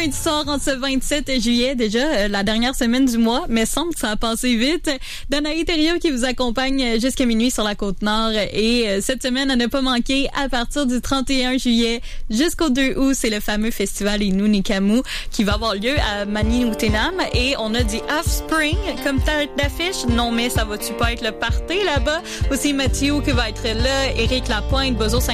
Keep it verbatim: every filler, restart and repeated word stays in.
lundi soir en ce vingt-sept juillet, déjà euh, la dernière semaine du mois, mais semble que ça a passé vite. Danaï Thériault qui vous accompagne jusqu'à minuit sur la Côte-Nord et euh, cette semaine à ne pas manquer à partir du trente et un juillet jusqu'au deux août, c'est le fameux festival Innu-Nikamu qui va avoir lieu à Manioutenam et on a dit Offspring comme tête d'affiche. Non mais ça va-tu pas être le party là-bas? Aussi Mathieu qui va être là, Éric Lapointe, Bozo